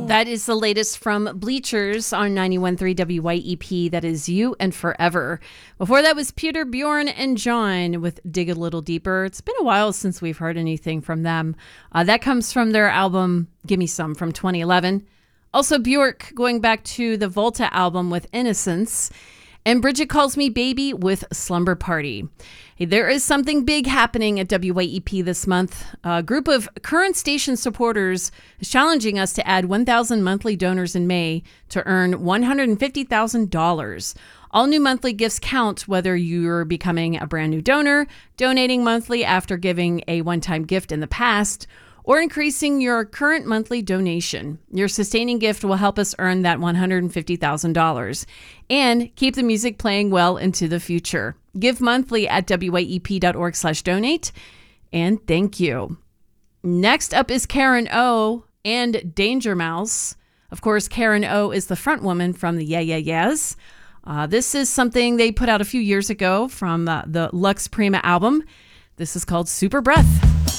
That is the latest from Bleachers on 91.3 WYEP. That is You and Forever. Before that was Peter, Bjorn, and John with Dig a Little Deeper. It's been a while since we've heard anything from them. That comes from their album Gimme Some from 2011. Also Bjork going back to the Volta album with Innocence. And Bridget Calls Me Baby with Slumber Party. Hey, there is something big happening at WYEP this month. A group of current station supporters is challenging us to add 1,000 monthly donors in May to earn $150,000. All new monthly gifts count, whether you're becoming a brand new donor, donating monthly after giving a one-time gift in the past, or increasing your current monthly donation. Your sustaining gift will help us earn that $150,000 and keep the music playing well into the future. Give monthly at wyep.org/donate. And thank you. Next up is Karen O and Danger Mouse. Of course, Karen O is the front woman from the Yeah Yeah Yeahs. This is something they put out a few years ago from the Lux Prima album. This is called Super Breath.